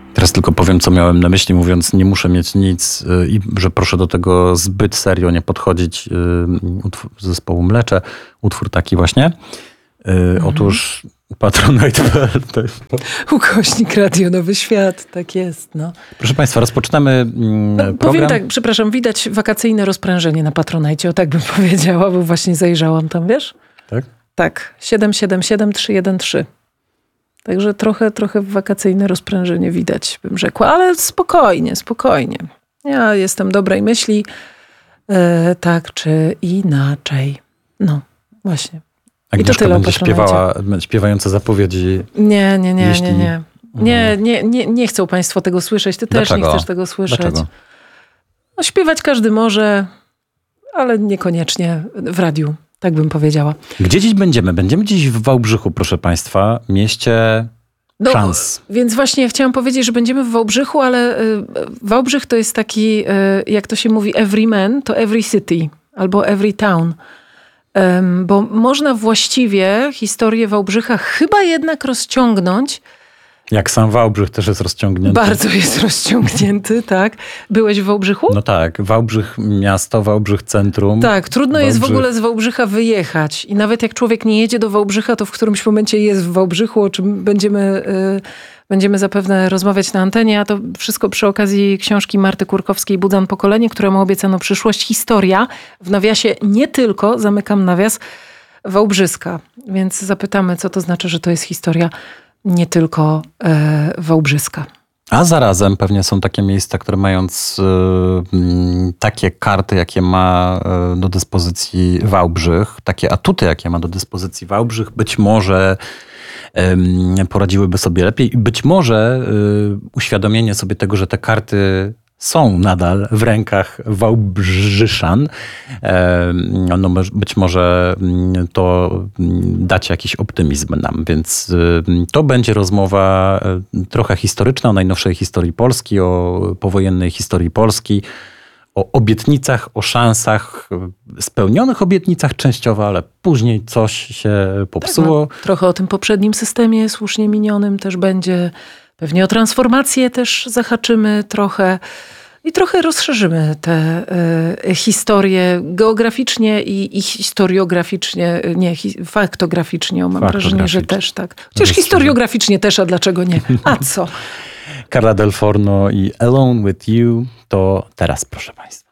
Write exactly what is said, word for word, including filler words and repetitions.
Teraz tylko powiem, co miałem na myśli, mówiąc, nie muszę mieć nic i że proszę do tego zbyt serio nie podchodzić. Utwór zespołu Mlecze, utwór taki właśnie. Mhm. Otóż Patronite kropka p l. Ukośnik Radio Nowy Świat, tak jest. No. Proszę Państwa, rozpoczynamy no, program. Powiem tak, przepraszam, widać wakacyjne rozprężenie na Patronite, o tak bym powiedziała, bo właśnie zajrzałam tam, wiesz? Tak? Tak, siedem siedem siedem trzy jeden trzy. Także trochę, trochę wakacyjne rozprężenie widać, bym rzekła, ale spokojnie, spokojnie. Ja jestem dobrej myśli, e, tak czy inaczej. No, właśnie. Agnieszka będzie śpiewała, śpiewające zapowiedzi. Nie, nie, nie, jeśli... nie, nie. Nie, nie, nie, nie chcą Państwo tego słyszeć. Ty też Dlaczego? nie chcesz tego słyszeć. Dlaczego? No, śpiewać każdy może, ale niekoniecznie w radiu. Tak bym powiedziała. Gdzie dziś będziemy? Będziemy dziś w Wałbrzychu, proszę Państwa, mieście no, szans. Więc właśnie chciałam powiedzieć, że będziemy w Wałbrzychu, ale y, Wałbrzych to jest taki, y, jak to się mówi, every man, to every city albo every town. Um, bo można właściwie historię Wałbrzycha chyba jednak rozciągnąć. Jak sam Wałbrzych też jest rozciągnięty. Bardzo jest rozciągnięty, tak. Byłeś w Wałbrzychu? No tak, Wałbrzych miasto, Wałbrzych centrum. Tak, trudno Wałbrzych... jest w ogóle z Wałbrzycha wyjechać. I nawet jak człowiek nie jedzie do Wałbrzycha, to w którymś momencie jest w Wałbrzychu, o czym będziemy, yy, będziemy zapewne rozmawiać na antenie. A to wszystko przy okazji książki Marty Kurkowskiej Budzan Pokolenie, któremu obiecano przyszłość. Historia, w nawiasie nie tylko, zamykam nawias, wałbrzyska. Więc zapytamy, co to znaczy, że to jest historia nie tylko e, wałbrzyska. A zarazem pewnie są takie miejsca, które mając y, y, takie karty, jakie ma y, do dyspozycji Wałbrzych, takie atuty, jakie ma do dyspozycji Wałbrzych, być może y, poradziłyby sobie lepiej i być może y, uświadomienie sobie tego, że te karty są nadal w rękach Wałbrzyszan. No, być może to dacie jakiś optymizm nam, więc to będzie rozmowa trochę historyczna o najnowszej historii Polski, o powojennej historii Polski, o obietnicach, o szansach, spełnionych obietnicach częściowo, ale później coś się popsuło. Tak, no, trochę o tym poprzednim systemie słusznie minionym też będzie. Pewnie o transformację też zahaczymy trochę i trochę rozszerzymy tę y, historię geograficznie i, i historiograficznie, nie, hi, faktograficznie. Mam wrażenie, że też tak. Chociaż historiograficznie też, a dlaczego nie? A co? Carla Del Forno i Alone With You to teraz, proszę Państwa.